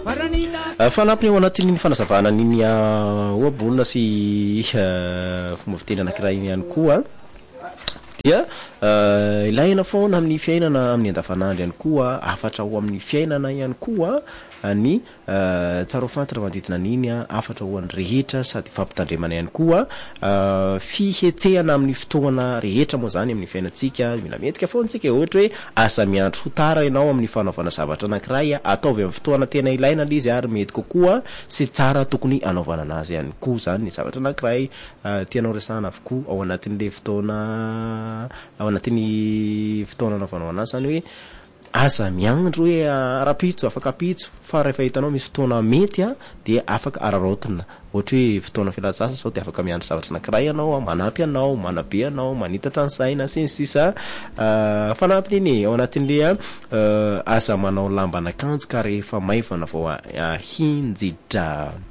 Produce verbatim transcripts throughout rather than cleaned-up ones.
fanampiny ao anatin'ny fanazavana niny oabolona sy fomba fiteny anankiray ihany koa dia ilaina foana amin'ny fiainana amin'ny andavanandro ihany koa afatra ho amin'ny fiainana ihany koa ny tsara fantatra manodidina niny afatra ho an'ny rehetra sady fampitandremana ihany koa fihetsehana amin'ny fotoana rehetra moa zany amin'ny fiainantsika mila mendrika foantsika ohatra hoe asa miandro ho tara ianao amin'ny fanaovana zavatra anankiray ataovy amin'ny fotoana tena ilaina le izy ary mety kokoa sy tsara tokony anaovana anazy ihany koa zany ny zavatra anankiray tianao resahana avokoa ao anatin'le fotoana ao anatin'ny fotoana anaovanao anazy zany hoe asa miandro hoe arapitso afaka apitso fa rehefa hitanao misy fotoana mety a dia afaka ararotina ohatra hoe fotoana filatsasa sao dia afaka miandro zavatra anankiray ianao manampy anao manabe anao manitatra ny saina sy ny sisa fanampiny iny ao anatin'le asa manao lamban'akanjo ka rehefa maivana vao hinjitra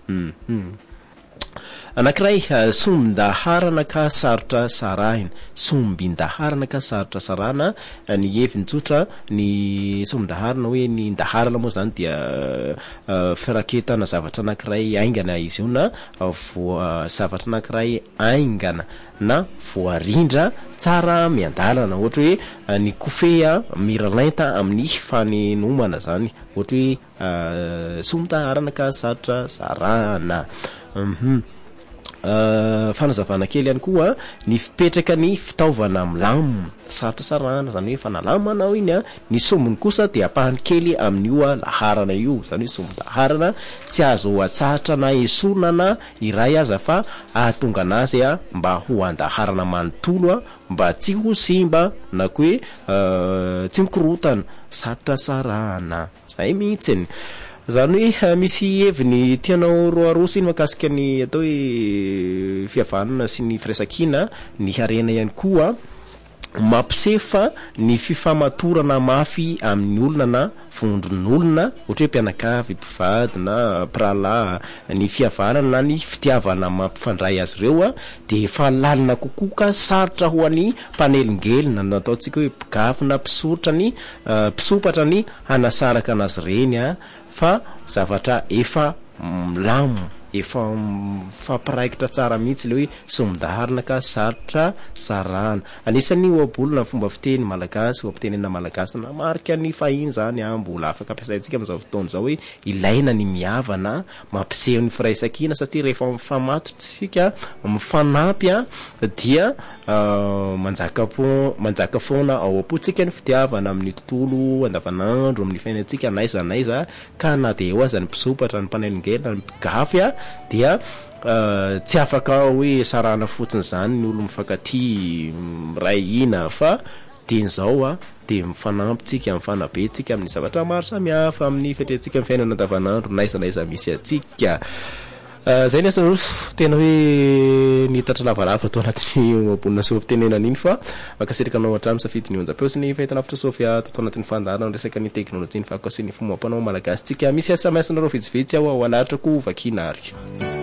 anankiray sombindaharana ka sarotra sarahina sombindaharana ka sarotra sarana ny hevin-tsotra ny sombindaharana hoe ny ndaharana moa zany dia firaketana zavatra anankiray aingana izy io na zavatra anankiray aingana na voarindra tsara miandalana ohatra hoe ny kofeha miralainta amin'ny fanenomana zany ohatra hoe sombindaharana ka sarotra sarana mhm fanazavana kely ihany koa ny fipetraka ny fitaovana milamo sarotra sarana zany hoe fanalamanao iny a ny sombony kosa dia apahany kely amin'ny io laharana io zany hoe sombindaharana tsy azo atsahatra na esonana iray aza fa ahatonga anazy a mba ho andaharana manontolo a mba tsy ho simba na koa hoe tsy mikorotana sarotra sarana zay mihitsy zany hoe misy heviny tianao roa roso iny makasika ny atao hoe fihavanana sy ny firesakina ny harena ihany koa mampisefa ny fifamatorana mafy amin'ny olona na vondron'olona ohatra hoe mpianakavy mpivady na prala ny fihavanana na ny fitiavana mampifandray azy ireo a dia efa lalina kokoa ka sarotra ho an'ny mpanelongelina na ataontsika hoe mpigafy na mpisotra ny mpisopatra ny hanasaraka anazy ireny a fa zavatra efa milamo efa fampiraikitra tsara mihitsy le hoe sombindaharana ka sarotra sarana anisan'ny oabolona fomba fiteny malagasy oam-pitenena malagasy na marika ny fahiny zany a mbola afaka ampiasaintsika amin'izao fotoana zao hoe ilaina ny mihavana mampiseho ny firaisankina satria rehefa mifamatotsika mifanampy a dia manjaka manjaka foana ao am-potsika ny fitiavana amin'ny tontolo andavanandro amin'ny fiainantsika naiza naiza ka na dia eo aza ny mpisopatra ny mpanelongelina ny mpigafy a dia tsy afaka hoe sarana fotsiny zany ny olo mifankaty ray ina fa dian'izao a dia mifanampytsika mifanabentsika amin'ny zavatra maro samihafa amin'ny fiatrentsika amin'ny fiainana andavanandro naiza naiza misy atsika zay ny asana roso tena hoe nitatra lavalava atao anatin'ny oabolona sofi-tenena iny fa makasitraka anao hatramy safidy ny onjam-peo sy ny fahitalavitra sofia atao anatin'ny fandarana resaka ny teknolojia ny fakasy ny fomba ampanao malagasy tsika misy asa maisana reo vitsivitsy ao ao alatrako vakiana ary